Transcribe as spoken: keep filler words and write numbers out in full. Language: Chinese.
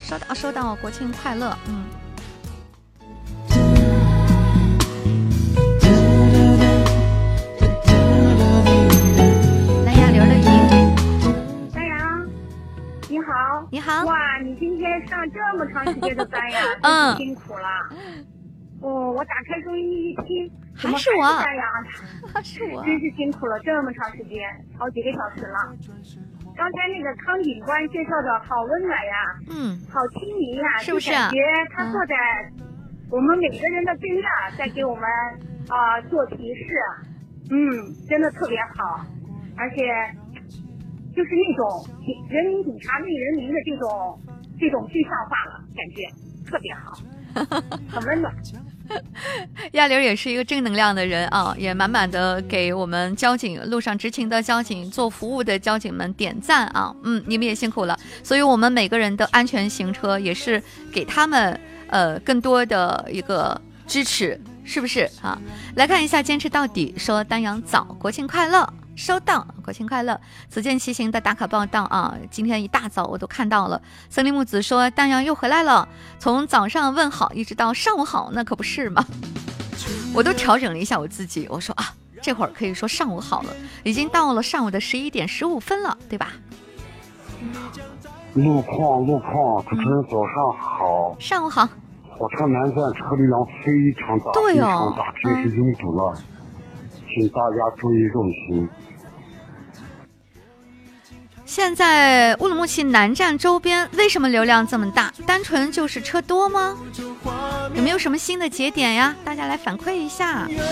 收到收到，国庆快乐。嗯。蓝牙刘乐莹， 丹阳，你好。 你好。 哇，你今天上这么长时间的班呀， 嗯， 真是辛苦了。哦，我打开收音机一听， 还是我， 丹阳， 是我， 真是辛苦了，这么长时间，好几个小时了。刚才那个康警官介绍的好温暖呀， 嗯， 好亲民呀， 是不是、啊？ 就感觉他坐在我们每个人的对面，在给我们啊、呃、做提示，嗯，真的特别好，而且就是那种人民警察为人民的这种这种具象化了，感觉特别好，很温暖。 亚玲也是一个正能量的人啊，也满满的给我们交警路上执勤的交警做服务的交警们点赞啊！嗯，你们也辛苦了，所以我们每个人的安全行车也是给他们呃更多的一个支持，是不是啊？来看一下坚持到底说丹阳早，国庆快乐。收到，国庆快乐！此见骑行的打卡报道啊，今天一大早我都看到了。森林木子说丹阳又回来了，从早上问好一直到上午好，那可不是吗？我都调整了一下我自己，我说啊，这会儿可以说上午好了，已经到了上午的十一点十五分了，对吧？ 路况路况，主持人早上好。 上午好。 火车南站车流量非常大， 对哦， 非常大，真是拥堵了，嗯、请大家注意用心。 现在乌鲁木齐南站周边为什么流量这么大？单纯就是车多吗？有没有什么新的节点呀？大家来反馈一下。